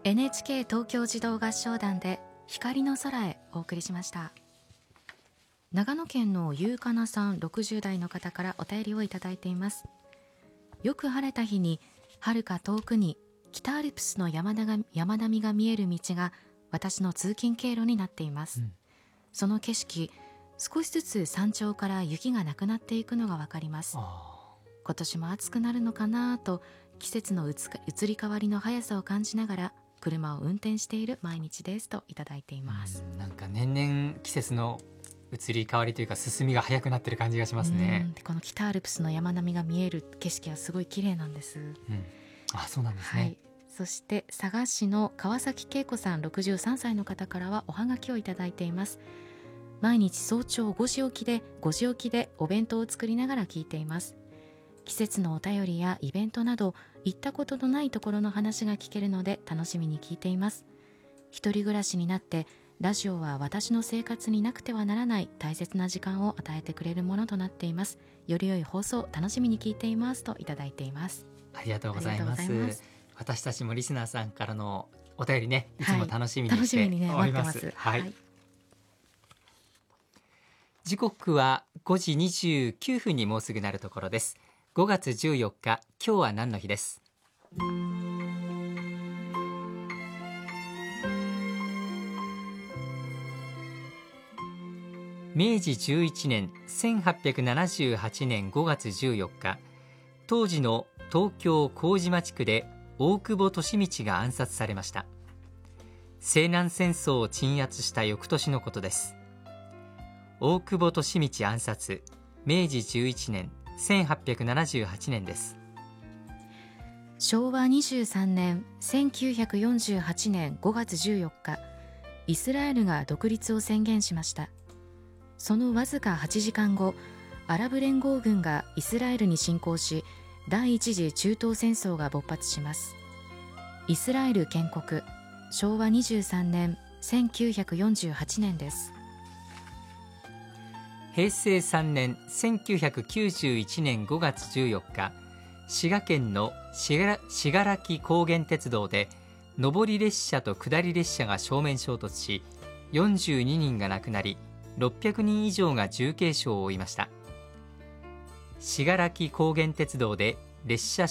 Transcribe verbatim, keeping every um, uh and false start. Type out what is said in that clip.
エヌエイチケー 東京児童合唱団で光の空へお送りしました。長野県のゆうかなさんろくじゅう代の方からお便りをいただいています。よく晴れた日に遥か遠くに北アルプスの山田が山並みが見える道が私の通勤経路になっています、うん、その景色、少しずつ山頂から雪がなくなっていくのがわかります。今年も暑くなるのかなと季節の移り変わりの速さを感じながら車を運転している毎日ですといただいています。 うん、なんか年々季節の移り変わりというか進みが早くなってる感じがしますね。 うん、この北アルプスの山並みが見える景色はすごい綺麗なんです、うん、 あ、そうなんですね、 はい。そして佐賀市の川崎恵子さんろくじゅうさんさいの方からはおはがきをいただいています。毎日早朝ごじ起きでごじ起きでお弁当を作りながら聞いています。季節のお便りやイベントなど行ったことのないところの話が聞けるので楽しみに聞いています。一人暮らしになってラジオは私の生活になくてはならない大切な時間を与えてくれるものとなっています。より良い放送楽しみに聞いていますといただいています。 ありがとうございます。私たちもリスナーさんからのお便りね、いつも楽しみにしております、はい、楽しみにね、待ってます。はいはい、時刻はごじにじゅうきゅうふんにもうすぐなるところです。ごがつじゅうよっか、今日は何の日です。めいじじゅういちねんせんはっぴゃくななじゅうはちねんごがつじゅうよっか、当時の東京麹町区で大久保利通が暗殺されました。西南戦争を鎮圧した翌年のことです。大久保利通暗殺、めいじじゅういちねんせんはっぴゃくななじゅうはちねんです。 しょうわにじゅうさんねんせんきゅうひゃくよんじゅうはちねんごがつじゅうよっか、イスラエルが独立を宣言しました。そのわずかはちじかんご、アラブ連合軍がイスラエルに侵攻し、第一次中東戦争が勃発します。イスラエル建国、しょうわにじゅうさんねんせんきゅうひゃくよんじゅうはちねんです。 へいせいさんねんせんきゅうひゃくきゅうじゅういちねんごがつじゅうよっか、滋賀県の信楽高原鉄道で上り列車と下り列車が正面衝突し、よんじゅうににんが亡くなり、ろっぴゃくにん以上が重軽傷を負いました。信楽高原鉄道で列車